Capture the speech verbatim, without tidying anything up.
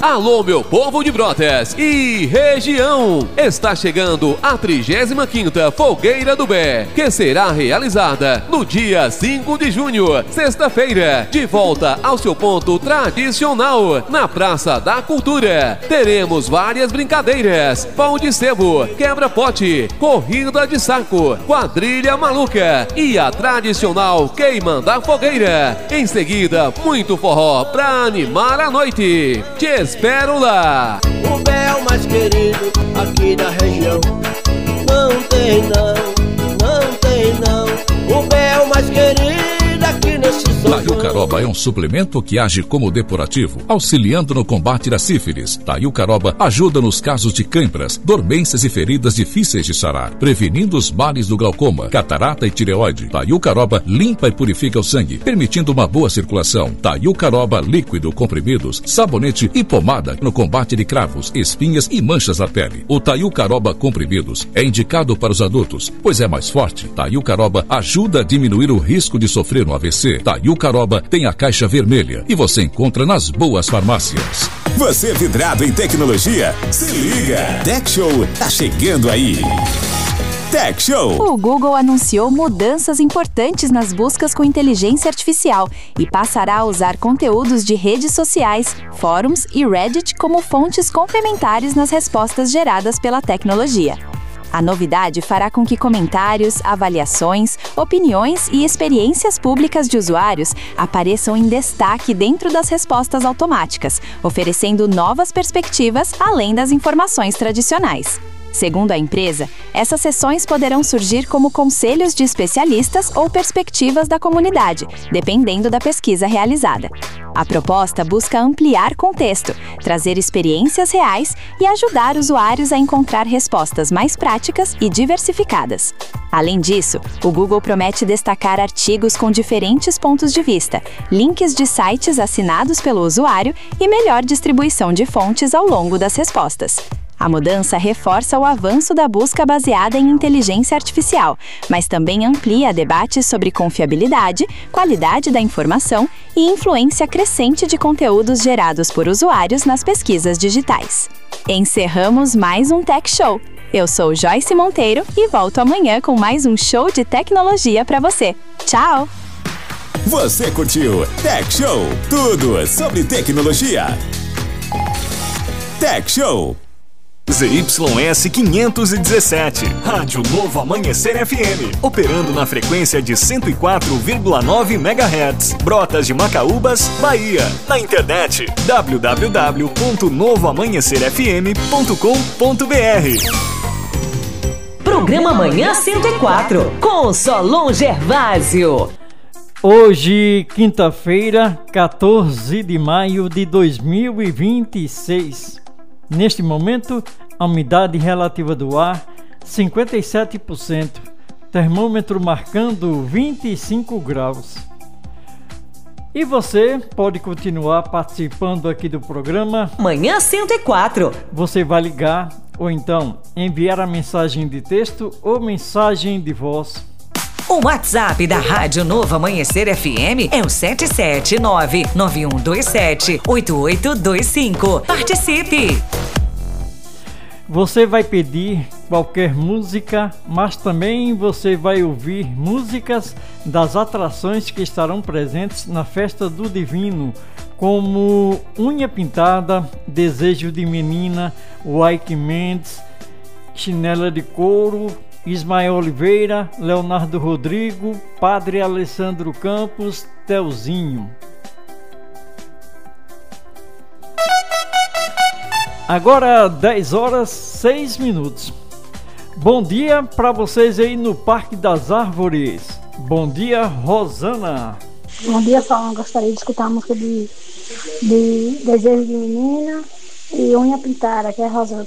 Alô, meu povo de Brotas e região! Está chegando a trigésima quinta Fogueira do Bé, que será realizada no dia cinco de junho, sexta-feira, de volta ao seu ponto tradicional, na Praça da Cultura. Teremos várias brincadeiras: pão de sebo, quebra-pote, corrida de saco, quadrilha maluca e a tradicional queima da fogueira. Em seguida, muito forró pra animar a noite. Te espero lá! O Bé é o mais querido aqui da região. Não tem não, não tem não. O Bé é o mais querido aqui nesse São João. Taiucaroba é um suplemento que age como depurativo, auxiliando no combate da sífilis. Taiucaroba ajuda nos casos de câimbras, dormências e feridas difíceis de sarar, prevenindo os males do glaucoma, catarata e tireoide. Taiucaroba limpa e purifica o sangue, permitindo uma boa circulação. Taiucaroba líquido, comprimidos, sabonete e pomada no combate de cravos, espinhas e manchas na pele. O Taiucaroba comprimidos é indicado para os adultos, pois é mais forte. Taiucaroba ajuda a diminuir o risco de sofrer um A V C. Taiucaroba tem a caixa vermelha e você encontra nas boas farmácias. Você vidrado em tecnologia? Se liga! Tech Show tá chegando aí! Tech Show! O Google anunciou mudanças importantes nas buscas com inteligência artificial e passará a usar conteúdos de redes sociais, fóruns e Reddit como fontes complementares nas respostas geradas pela tecnologia. A novidade fará com que comentários, avaliações, opiniões e experiências públicas de usuários apareçam em destaque dentro das respostas automáticas, oferecendo novas perspectivas além das informações tradicionais. Segundo a empresa, essas sessões poderão surgir como conselhos de especialistas ou perspectivas da comunidade, dependendo da pesquisa realizada. A proposta busca ampliar contexto, trazer experiências reais e ajudar usuários a encontrar respostas mais práticas e diversificadas. Além disso, o Google promete destacar artigos com diferentes pontos de vista, links de sites assinados pelo usuário e melhor distribuição de fontes ao longo das respostas. A mudança reforça o avanço da busca baseada em inteligência artificial, mas também amplia debates sobre confiabilidade, qualidade da informação e influência crescente de conteúdos gerados por usuários nas pesquisas digitais. Encerramos mais um Tech Show. Eu sou Joyce Monteiro e volto amanhã com mais um show de tecnologia para você. Tchau! Você curtiu Tech Show? Tudo sobre tecnologia. Tech Show. Z Y S quinhentos e dezessete, Rádio Novo Amanhecer F M, operando na frequência de cento e quatro vírgula nove megahertz, Brotas de Macaúbas, Bahia. Na internet, w w w ponto novo amanhecer f m ponto com ponto b r. Programa Manhã cento e quatro, com Solon Gervásio. Hoje, quinta-feira, quatorze de maio de dois mil e vinte e seis. Neste momento, a umidade relativa do ar, cinquenta e sete por cento, termômetro marcando vinte e cinco graus. E você pode continuar participando aqui do programa Manhã cento e quatro. Você vai ligar ou então enviar a mensagem de texto ou mensagem de voz. O WhatsApp da Rádio Novo Amanhecer F M é o sete sete nove nove um dois sete oito oito dois cinco. Participe! Você vai pedir qualquer música, mas também você vai ouvir músicas das atrações que estarão presentes na Festa do Divino, como Unha Pintada, Desejo de Menina, Wyke Mendes, Chinela de Couro, Ismael Oliveira, Leonardo Rodrigo, Padre Alessandro Campos, Telzinho. Agora dez horas seis minutos. Bom dia para vocês aí no Parque das Árvores. Bom dia, Rosana. Bom dia, Solon. Gostaria de escutar a música de, de Desejo de Menina e Unha Pintada, que é Rosana.